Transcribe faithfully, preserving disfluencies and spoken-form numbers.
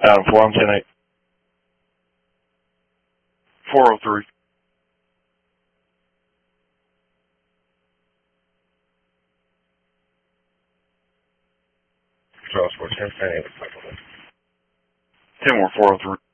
Adam four, I'm ten eight. four oh three. Charles four ten eight. ten more four oh three.